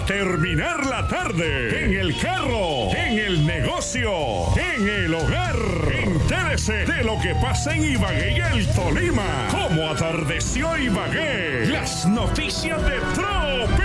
terminar la tarde. En el carro, en el negocio, en el hogar. Entérese de lo que pasa en Ibagué y el Tolima. Cómo atardeció Ibagué. Las noticias de Tropi.